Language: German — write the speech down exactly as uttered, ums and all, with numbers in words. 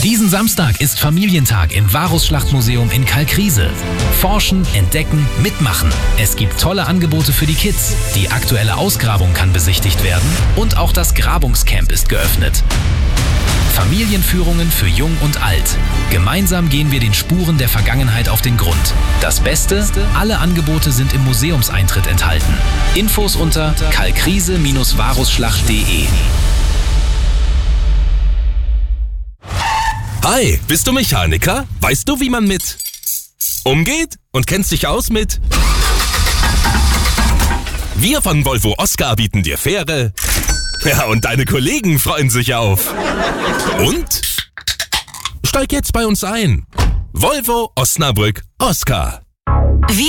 Diesen Samstag ist Familientag im Varus Schlachtmuseum in Kalkriese. Forschen, entdecken, mitmachen. Es gibt tolle Angebote für die Kids. Die aktuelle Ausgrabung kann besichtigt werden und auch das Grabungscamp ist geöffnet. Familienführungen für Jung und Alt. Gemeinsam gehen wir den Spuren der Vergangenheit auf den Grund. Das Beste? Alle Angebote sind im Museumseintritt enthalten. Infos unter kalkriese Bindestrich varusschlacht punkt de. Hi, bist du Mechaniker? Weißt du, wie man mit umgeht und kennst dich aus mit? Wir von Volvo Oscar bieten dir faire. Ja, und deine Kollegen freuen sich auf. Und? Steig jetzt bei uns ein. Volvo Osnabrück Oscar.